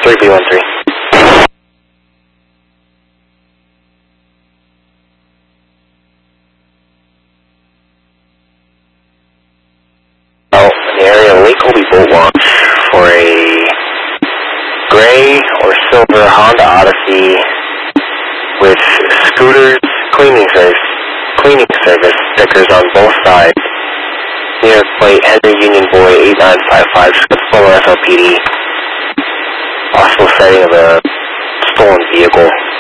3B13. Oh, in the area of Lake Colby Boat Launch for a gray or silver Honda Odyssey with scooters cleaning service stickers on both sides. New York plate Henry Union Boy 8955, Scripps FLPD. Possible sighting of a stolen vehicle.